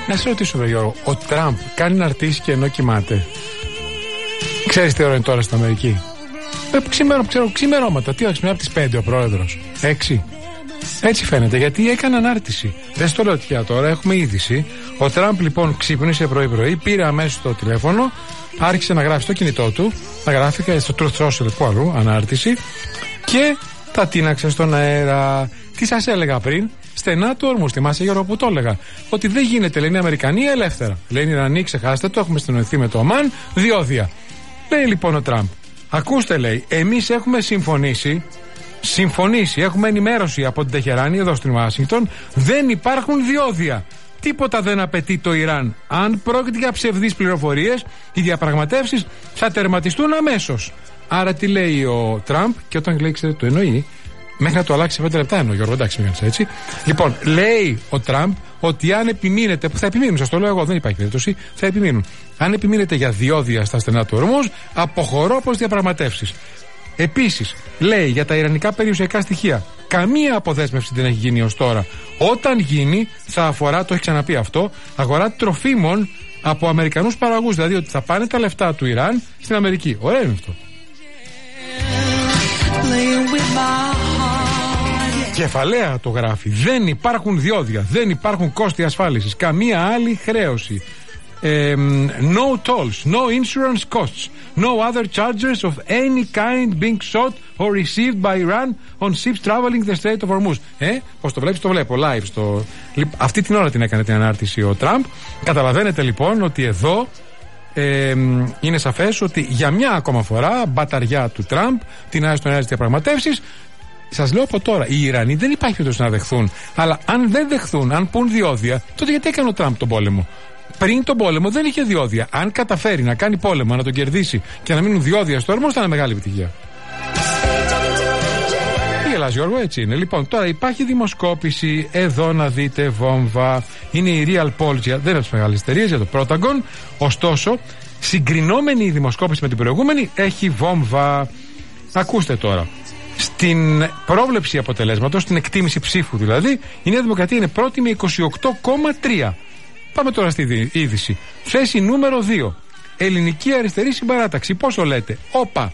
Να σε ρωτήσω, Γιώργο, ο Τραμπ κάνει να αρτήσει και ενώ κοιμάται? Ξέρεις τι ώρα είναι τώρα στην Αμερική? Ξημερώματα. Τι ώρα ξημερά από τις 5 ο πρόεδρος? 6. Έτσι φαίνεται, γιατί έκανε ανάρτηση. Δεν στο λέω τυχαία τώρα, έχουμε είδηση. Ο Τραμπ λοιπόν ξύπνησε πρωί-πρωί, πήρε αμέσως το τηλέφωνο, άρχισε να γράφει στο κινητό του, να γράφει στο Truth Social που αλλού, ανάρτηση, και τα τίναξε στον αέρα. Τι σας έλεγα πριν? Στενά του ορμού. Θυμάσαι, Γιώργο, που το έλεγα? Ότι δεν γίνεται, λένε οι Αμερικανοί, ελεύθερα. Λένε οι Ιρανοί, ξεχάστε το, έχουμε συνοηθεί με το Ομάν, διόδια. Λέει λοιπόν ο Τραμπ, ακούστε, λέει, εμείς έχουμε συμφωνήσει, έχουμε ενημέρωση από την Τεχεράνη εδώ στην Ουάσιγκτον, δεν υπάρχουν διόδια. Τίποτα δεν απαιτεί το Ιράν. Αν πρόκειται για ψευδείς πληροφορίες, οι διαπραγματεύσεις θα τερματιστούν αμέσως. Άρα τι λέει ο Τραμπ, και όταν λέει, ξέρετε, το εννοεί, μέχρι να το αλλάξει σε 5 λεπτά εννοώ, Γιώργο, εντάξει, μην κάνεις έτσι. Λοιπόν, λέει ο Τραμπ ότι αν επιμείνετε, που θα επιμείνουν, σας το λέω εγώ, δεν υπάρχει περίπτωση, θα επιμείνουν. Αν επιμείνετε για διόδια στα στενά του ορμούς, αποχωρώ από τις διαπραγματεύσεις. Επίσης, λέει για τα ιρανικά περιουσιακά στοιχεία, καμία αποδέσμευση δεν έχει γίνει ως τώρα. Όταν γίνει, θα αφορά, το έχει ξαναπεί αυτό, αγορά τροφίμων από Αμερικανούς παραγωγούς. Δηλαδή ότι θα πάνε τα λεφτά του Ιράν στην Αμερική. Ωραία είναι αυτό. Κεφαλαία το γράφει. Δεν υπάρχουν διόδια, δεν υπάρχουν κόστη ασφάλισης, καμία άλλη χρέωση. No tolls, no insurance costs, no other charges of any kind being sought or received by Iran on ships traveling the Strait of Hormuz. Πώς το βλέπεις? Το βλέπω live αυτή την ώρα την έκανε την ανάρτηση ο Τραμπ. Καταλαβαίνετε λοιπόν ότι εδώ είναι σαφές ότι για μια ακόμα φορά μπαταριά του Τραμπ την άζει στον αέρα της διαπραγματεύσεις. Σας λέω από τώρα, οι Ιρανοί δεν υπάρχει περίπτωση να δεχθούν. Αλλά αν δεν δεχθούν, αν πουν διόδια, τότε γιατί έκανε ο Τραμπ τον πόλεμο? Πριν τον πόλεμο δεν είχε διόδια. Αν καταφέρει να κάνει πόλεμο, να τον κερδίσει και να μείνουν διόδια στο όρμο, θα είναι μεγάλη επιτυχία. Τι γελάς, Γιώργο, έτσι είναι. Λοιπόν, τώρα υπάρχει δημοσκόπηση. Εδώ να δείτε βόμβα. Είναι η Real Polls, δεν είναι από τις μεγάλες εταιρείες, για το Protagon. Ωστόσο, συγκρινόμενη η δημοσκόπηση με την προηγούμενη, έχει βόμβα. Ακούστε τώρα. Στην πρόβλεψη αποτελέσματος, στην εκτίμηση ψήφου δηλαδή, η Νέα Δημοκρατία είναι πρώτη με 28,3. Πάμε τώρα στη είδηση. Θέση νούμερο 2. Ελληνική αριστερή συμπαράταξη. Πόσο λέτε? Όπα.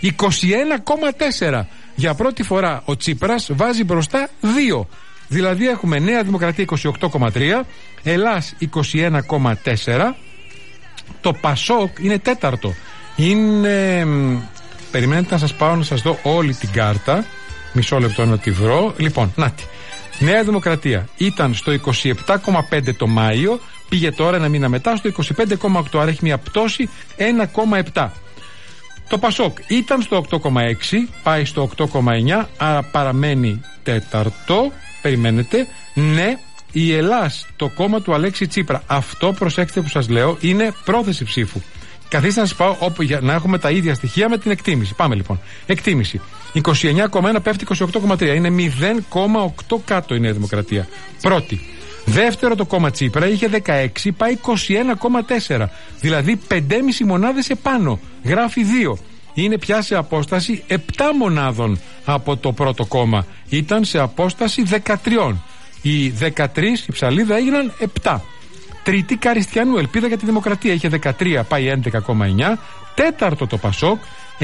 21,4. Για πρώτη φορά ο Τσίπρας βάζει μπροστά 2. Δηλαδή έχουμε Νέα Δημοκρατία 28,3. Ελλάς 21,4. Το Πασόκ είναι τέταρτο. Είναι... Περιμένετε να σας πάω να σας δω όλη την κάρτα. Μισό λεπτό να τη βρω. Λοιπόν, νάτι. Νέα Δημοκρατία ήταν στο 27,5 το Μάιο, πήγε τώρα ένα μήνα μετά στο 25,8, άρα έχει μια πτώση 1,7. Το Πασόκ ήταν στο 8,6, πάει στο 8,9, άρα παραμένει τέταρτο. Περιμένετε. Ναι, η Ελλάς, το κόμμα του Αλέξη Τσίπρα, αυτό προσέξτε που σας λέω, είναι πρόθεση ψήφου. Καθίστε να σας πάω για να έχουμε τα ίδια στοιχεία με την εκτίμηση. Πάμε λοιπόν. Εκτίμηση. 29,1 πέφτει 28,3. Είναι 0,8 κάτω η Νέα Δημοκρατία. Πρώτη. Δεύτερο το κόμμα Τσίπρα είχε 16, πάει 21,4. Δηλαδή 5,5 μονάδες επάνω. Γράφει 2. Είναι πια σε απόσταση 7 μονάδων από το πρώτο κόμμα. Ήταν σε απόσταση 13. Οι 13, η ψαλίδα, έγιναν 7. Τρίτη Καριστιανού, Ελπίδα για τη Δημοκρατία, είχε 13, πάει 11,9. Τέταρτο το Πασόκ,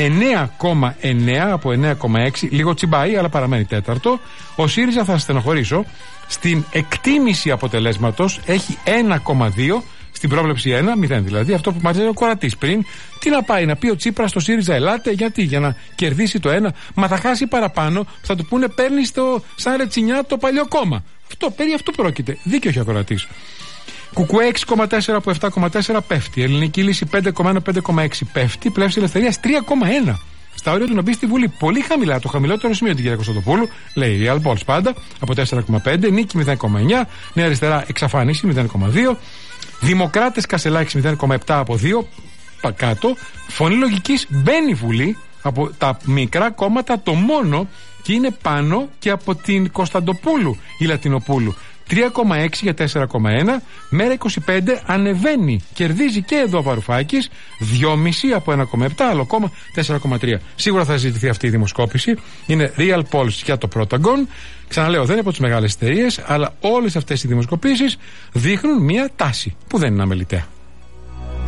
9,9 από 9,6, λίγο τσιμπάει αλλά παραμένει τέταρτο. Ο ΣΥΡΙΖΑ, θα σας στενοχωρήσω, στην εκτίμηση αποτελέσματος έχει 1,2, στην πρόβλεψη 1, 0 δηλαδή, αυτό που μας λέει ο Κορατής πριν. Τι να πάει να πει ο Τσίπρας στο ΣΥΡΙΖΑ, ελάτε, γιατί? Για να κερδίσει το 1, μα θα χάσει παραπάνω, θα του πούνε παίρνει σαν ρετσινιά το παλιό κόμμα. Περί αυτού πρόκειται. Δίκιο έχει ο Κορατής. Κουκουέ 6,4 από 7,4 πέφτει. Ελληνική Λύση 5,1 5,6 πέφτει. Πλεύση Ελευθερίας 3,1. Στα όρια του να μπει στη Βουλή. Πολύ χαμηλά. Το χαμηλότερο σημείο την κυρία Κωνσταντοπούλου. Λέει η Real Polls πάντα. Από 4,5. Νίκη 0,9. Νέα Αριστερά εξαφάνιση 0,2. Δημοκράτες Κασελάκης 0,7 από 2. Κάτω. Φωνή Λογικής μπαίνει Βουλή. Από τα μικρά κόμματα το μόνο, και είναι πάνω και από την Κωνσταντοπούλου η Λατινοπούλου. 3,6 για 4,1. Μέρα 25 ανεβαίνει. Κερδίζει και εδώ ο Βαρουφάκης. 2,5 από 1,7, άλλο κόμμα 4,3. Σίγουρα θα ζητηθεί αυτή η δημοσκόπηση. Είναι Real Polls για το Protagon. Ξαναλέω, δεν είναι από τις μεγάλες εταιρείες, αλλά όλες αυτές οι δημοσκοπήσεις δείχνουν μια τάση που δεν είναι αμεληταία.